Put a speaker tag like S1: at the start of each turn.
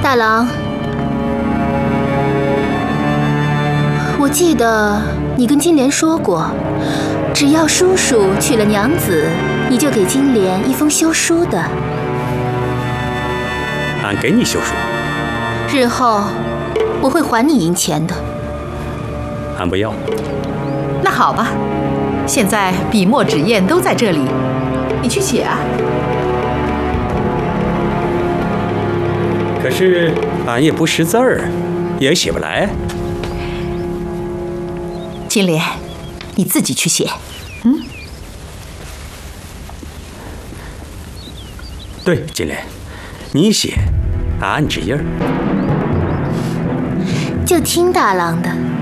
S1: 大郎，我记得你跟金莲说过，只要叔叔娶了娘子，你就给金莲一封休书的。
S2: 俺给你休书，
S1: 日后我会还你银钱的。
S2: 俺不要。
S3: 那好吧，现在笔墨纸砚都在这里，你去写啊。
S2: 可是俺也不识字儿，也写不来。
S3: 金莲，你自己去写。
S2: 对，金莲，你写，俺按指印儿。
S1: 就听大郎的。